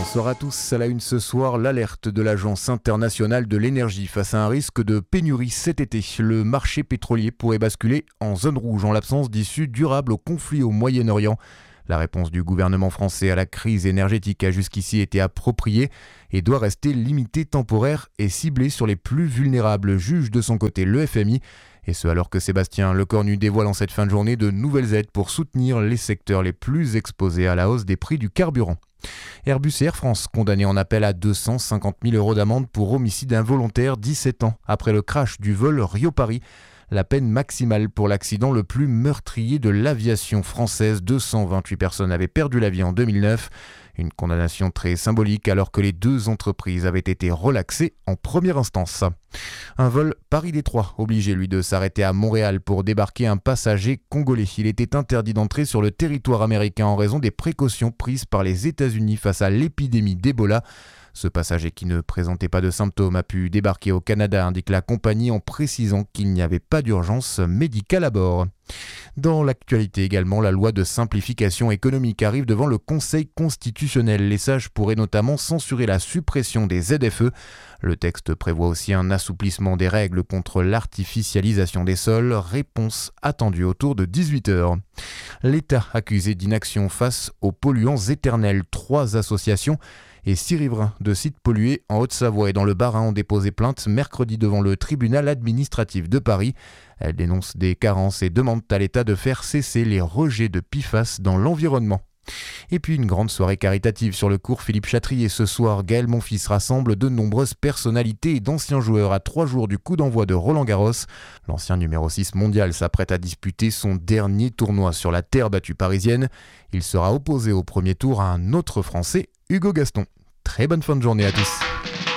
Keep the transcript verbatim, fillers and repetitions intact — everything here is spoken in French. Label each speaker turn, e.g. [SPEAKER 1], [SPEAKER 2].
[SPEAKER 1] Bonsoir à tous. À la une ce soir, l'alerte de l'Agence internationale de l'énergie face à un risque de pénurie cet été. Le marché pétrolier pourrait basculer en zone rouge en l'absence d'issue durable au conflit au Moyen-Orient. La réponse du gouvernement français à la crise énergétique a jusqu'ici été appropriée et doit rester limitée, temporaire et ciblée sur les plus vulnérables, juge de son côté le F M I. Et ce alors que Sébastien Lecornu dévoile en cette fin de journée de nouvelles aides pour soutenir les secteurs les plus exposés à la hausse des prix du carburant. Airbus et Air France condamnés en appel à deux cent cinquante mille euros d'amende pour homicide involontaire dix-sept ans après le crash du vol Rio-Paris. La peine maximale pour l'accident le plus meurtrier de l'aviation française. deux cent vingt-huit personnes avaient perdu la vie en deux mille neuf. Une condamnation très symbolique alors que les deux entreprises avaient été relaxées en première instance. Un vol Paris-Détroit obligé lui de s'arrêter à Montréal pour débarquer un passager congolais. Il était interdit d'entrer sur le territoire américain en raison des précautions prises par les États-Unis face à l'épidémie d'Ebola. Ce passager qui ne présentait pas de symptômes a pu débarquer au Canada, indique la compagnie en précisant qu'il n'y avait pas d'urgence médicale à bord. Dans l'actualité également, la loi de simplification économique arrive devant le Conseil constitutionnel. Les sages pourraient notamment censurer la suppression des Z F E. Le texte prévoit aussi un assouplissement des règles contre l'artificialisation des sols. Réponse attendue autour de dix-huit heures. L'État accusé d'inaction face aux polluants éternels. Trois associations et six riverains de sites pollués en Haute-Savoie et dans le Bas-Rhin ont déposé plainte mercredi devant le tribunal administratif de Paris. Elles dénoncent des carences et demandent à l'État de faire cesser les rejets de P F A S dans l'environnement. Et puis une grande soirée caritative sur le cours Philippe Chatrier. Ce soir, Gaël Monfils rassemble de nombreuses personnalités et d'anciens joueurs à trois jours du coup d'envoi de Roland-Garros. L'ancien numéro six mondial s'apprête à disputer son dernier tournoi sur la terre battue parisienne. Il sera opposé au premier tour à un autre Français, Hugo Gaston. Très bonne fin de journée à tous.